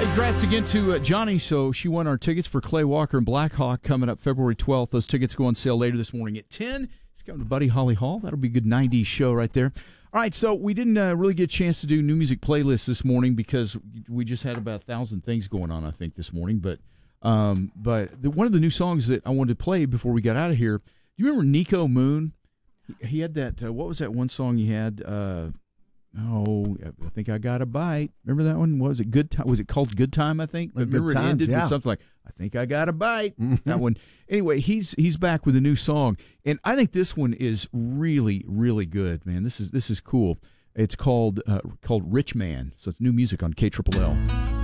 Congrats again to Johnny. So she won our tickets for Clay Walker and Black Hawk coming up February 12th. Those tickets go on sale later this morning at 10. It's coming to Buddy Holly Hall. That'll be a good 90s show right there. All right, so we didn't really get a chance to do new music playlists this morning because we just had about 1,000 things going on, I think, this morning. But one of the new songs that I wanted to play before we got out of here, do you remember Nico Moon? He had that, what was that one song he had? I think I got a bite. Remember that one? Was it Good Time? Was it called Good Time, I think? Remember it ended with something like, I think I got a bite. Mm-hmm. That one. Anyway, he's back with a new song. And I think this one is really, really good, man. This is cool. It's called Rich Man. So it's new music on KLLL.